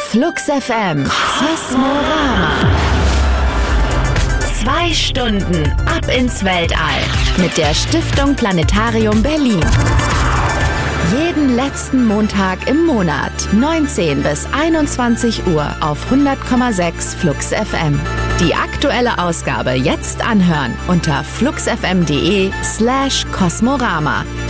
Flux FM Kosmorama. 2 Stunden ab ins Weltall mit der Stiftung Planetarium Berlin. Jeden letzten Montag im Monat, 19 bis 21 Uhr auf 100,6 Flux FM. Die aktuelle Ausgabe jetzt anhören unter fluxfm.de/Kosmorama.